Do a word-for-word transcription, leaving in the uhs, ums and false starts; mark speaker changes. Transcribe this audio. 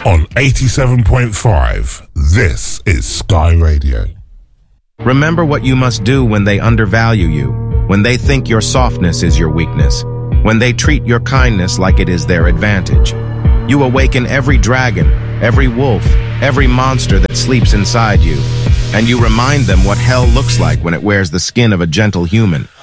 Speaker 1: On eighty-seven point five, this is Sky Radio.
Speaker 2: Remember what you must do when they undervalue you, when they think your softness is your weakness, when they treat your kindness like it is their advantage. You awaken every dragon, every wolf, every monster that sleeps inside you, and you remind them what hell looks like when it wears the skin of a gentle human.